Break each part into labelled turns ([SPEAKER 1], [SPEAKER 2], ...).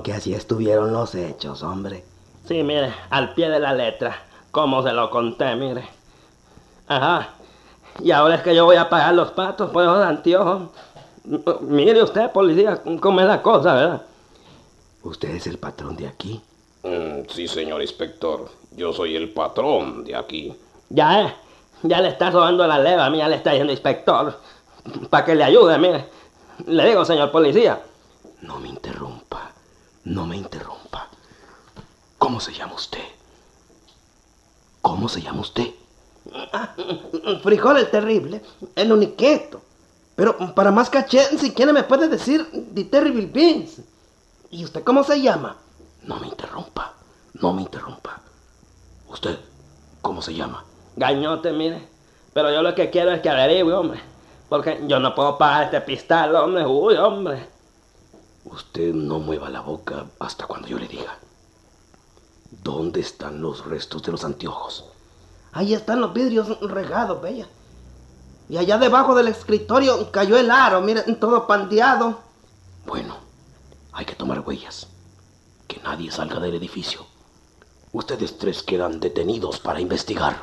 [SPEAKER 1] que así estuvieron los hechos, hombre.
[SPEAKER 2] Sí, mire, al pie de la letra, como se lo conté, mire. Ajá. Y ahora es que yo voy a pagar los patos por esos anteojos. Mire usted, policía, cómo es la cosa, ¿verdad?
[SPEAKER 1] ¿Usted es el patrón de aquí?
[SPEAKER 3] Sí, señor inspector. Yo soy el patrón de aquí.
[SPEAKER 2] Ya le está robando la leva, a mí ya le está diciendo inspector. Para que le ayude, mire. Le digo, señor policía.
[SPEAKER 1] No me interrumpa, no me interrumpa. ¿Cómo se llama usted? ¿Cómo se llama usted?
[SPEAKER 4] Frijol el terrible, el uniqueto. Pero para más caché, si quiere me puede decir The Terrible Beans. ¿Y usted cómo se llama?
[SPEAKER 1] No me interrumpa, no me interrumpa. ¿Usted cómo se llama?
[SPEAKER 2] Gañote, mire. Pero yo lo que quiero es que averigüe, hombre. Porque yo no puedo pagar este pistal, hombre. Uy, hombre.
[SPEAKER 1] Usted no mueva la boca hasta cuando yo le diga. ¿Dónde están los restos de los anteojos?
[SPEAKER 4] Ahí están los vidrios regados, bella. Y allá debajo del escritorio cayó el aro, miren, todo pandeado.
[SPEAKER 1] Bueno, hay que tomar huellas. Que nadie salga del edificio. Ustedes tres quedan detenidos para investigar.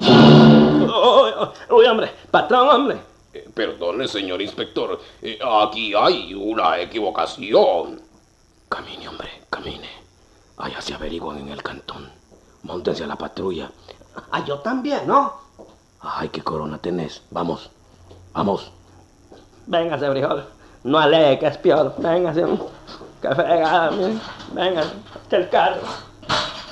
[SPEAKER 2] Uy, hombre. Patrón, hombre.
[SPEAKER 3] Perdone, señor inspector. Aquí hay una equivocación.
[SPEAKER 1] Camine, hombre, camine. Allá se averiguan en el cantón. Móntense a la patrulla.
[SPEAKER 4] Ah, yo también, ¿no?
[SPEAKER 1] Ay, qué corona tenés. Vamos, vamos.
[SPEAKER 2] Véngase, frijol. No alegue que es peor. Véngase. Qué fregada, mire. Véngase. El carro.